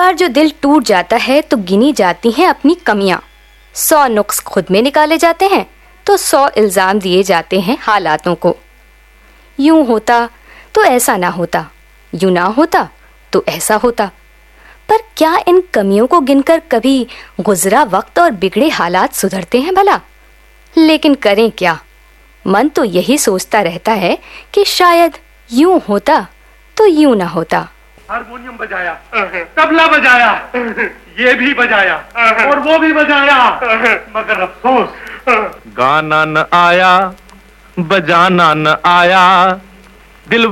बार जो दिल टूट जाता है तो गिनी जाती हैं अपनी कमियां। 100 नुक्स खुद में निकाले जाते हैं तो 100 इल्जाम दिए जाते हैं हालातों को। यूं होता तो ऐसा ना होता, यूं ना होता तो ऐसा होता। पर क्या इन कमियों को गिनकर कभी गुजरा वक्त और बिगड़े हालात सुधरते हैं भला? लेकिन करें क्या, मन तो यही सोचता रहता है कि शायद यूं होता तो यूं ना होता। हारमोनियम बजाया, तबला बजाया, ये भी बजाया और वो भी बजाया, मगर अफसोस गाना न आया, बजाना न आया, दिल